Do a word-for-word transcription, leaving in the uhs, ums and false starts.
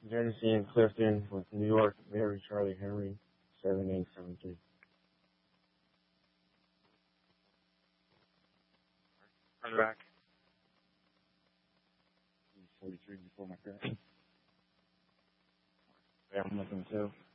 Genesee and Clifton with New York, Mary Charlie Henry, seven eight seven three. Run back. forty-three before my crash. Yeah, I'm looking too.